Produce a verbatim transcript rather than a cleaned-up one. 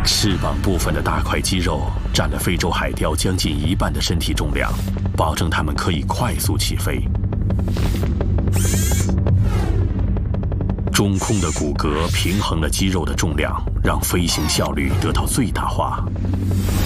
翅膀部分的大块肌肉占了非洲海雕将近一半的身体重量，保证它们可以快速起飞。中空的骨骼平衡了肌肉的重量，让飞行效率得到最大化。